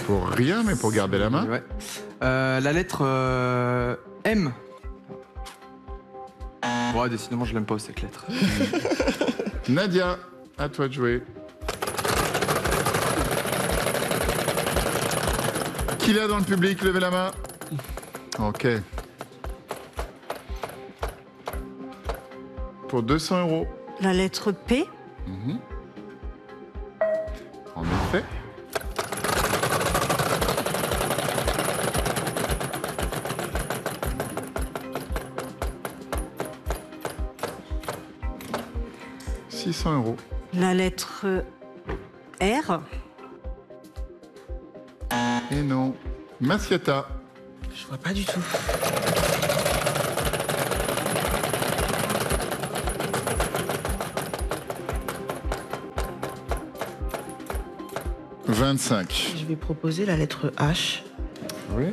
Pour rien, mais pour garder la main. Ouais. La lettre M. Ouais, décidément, je l'aime pas cette lettre. Nadia, à toi de jouer. Qui l'a dans le public? Levez la main. Ok. Pour 200 €. La lettre P. En effet. « 600 €. La lettre R. Et non. Massiata. Je vois pas du tout. « 25 ». Je vais proposer la lettre H. Oui.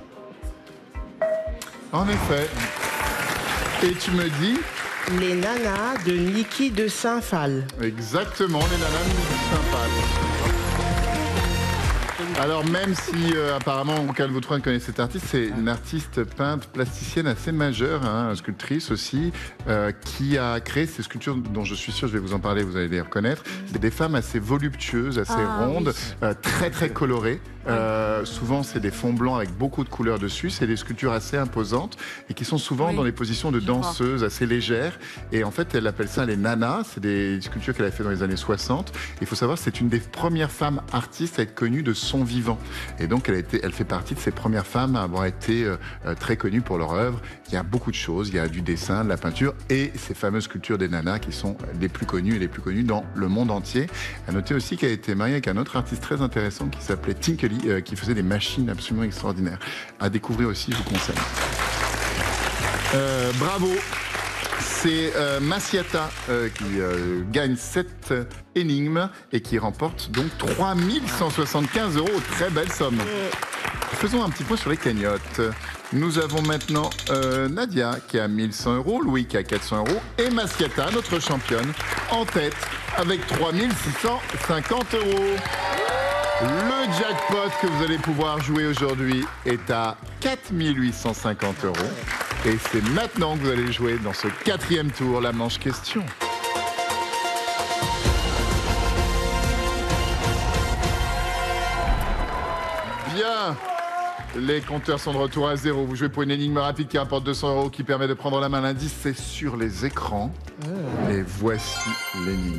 En effet. Et tu me dis? Les nanas de Niki de Saint-Phal. Exactement, les nanas de Saint-Phal. Alors même si apparemment aucun de vous trois ne connaît cette artiste, c'est une artiste peintre plasticienne assez majeure, hein, sculptrice aussi, qui a créé ces sculptures dont je suis sûr, je vais vous en parler, vous allez les reconnaître. C'est des femmes assez voluptueuses, assez rondes, très très colorées. Souvent c'est des fonds blancs avec beaucoup de couleurs dessus. C'est des sculptures assez imposantes et qui sont souvent dans des positions de danseuses assez légères. Et en fait elle appelle ça les nanas. C'est des sculptures qu'elle a fait dans les années 60. Il faut savoir que c'est une des premières femmes artistes à être connue de son vivant. Et donc elle fait partie de ces premières femmes à avoir été très connues pour leur œuvre. Il y a beaucoup de choses. Il y a du dessin, de la peinture et ces fameuses sculptures des nanas qui sont les plus connues et les plus connues dans le monde entier. À noter aussi qu'elle a été mariée avec un autre artiste très intéressant qui s'appelait Tinkely, qui faisait des machines absolument extraordinaires. À découvrir aussi, je vous conseille. Bravo. C'est Massiata qui gagne cette énigme et qui remporte donc 3175 €. Très belle somme. Faisons un petit point sur les cagnottes. Nous avons maintenant Nadia qui a 1100 €, Louis qui a 400 € et Massiata, notre championne, en tête avec 3650 €. Le jackpot que vous allez pouvoir jouer aujourd'hui est à 4850 €. Et c'est maintenant que vous allez jouer dans ce 4e tour, la manche question. Bien. Les compteurs sont de retour à 0. Vous jouez pour une énigme rapide qui rapporte 200 € qui permet de prendre la main. L'indice, c'est sur les écrans. Et voici l'énigme.